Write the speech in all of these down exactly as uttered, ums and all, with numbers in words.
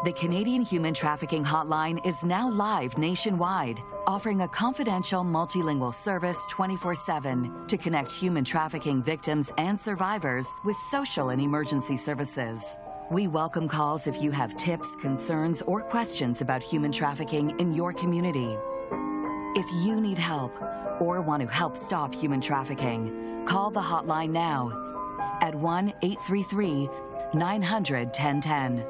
The Canadian Human Trafficking Hotline is now live nationwide, offering a confidential multilingual service twenty-four seven to connect human trafficking victims and survivors with social and emergency services. We welcome calls if you have tips, concerns, or questions about human trafficking in your community. If you need help or want to help stop human trafficking, call the hotline now at one eight three three, nine hundred, ten ten.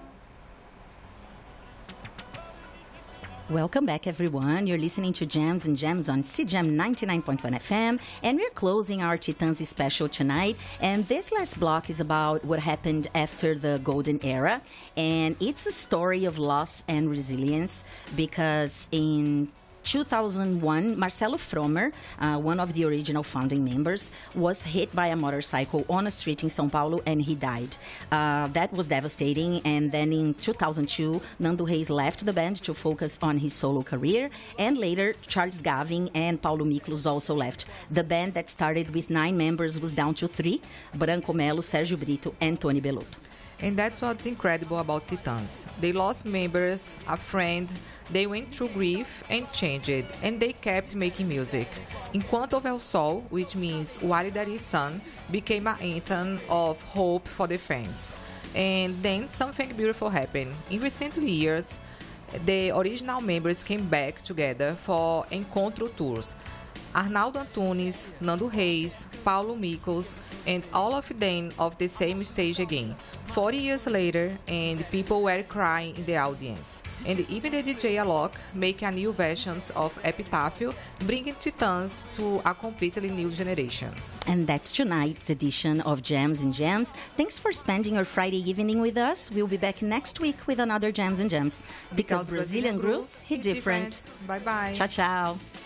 Welcome back, everyone. You're listening to Jams and Gems on C G M ninety-nine point one F M, and we're closing our Titãs special tonight. And this last block is about what happened after the Golden Era, and it's a story of loss and resilience because in two thousand one, Marcelo Fromer, uh, one of the original founding members, was hit by a motorcycle on a street in São Paulo, and he died. Uh, that was devastating, and then in two thousand two, Nando Reis left the band to focus on his solo career, and later, Charles Gavin and Paulo Miklos also left. The band that started with nine members was down to three: Branco Melo, Sérgio Brito, and Tony Bellotto. And that's what's incredible about Titãs. They lost members, a friend, they went through grief and changed, and they kept making music. Enquanto Houver o Sol, which means While There Is Sun, became an anthem of hope for the fans. And then something beautiful happened. In recent years, the original members came back together for Encontro tours. Arnaldo Antunes, Nando Reis, Paulo Miklos, and all of them of the same stage again. Forty years later, and people were crying in the audience. And even the D J Alok make a new versions of Epitaph, bringing Titãs to a completely new generation. And that's tonight's edition of Jams and Gems. Thanks for spending your Friday evening with us. We'll be back next week with another Jams and Gems. Because, because Brazilian, Brazilian grooves hit different. different. Bye-bye. Ciao, ciao.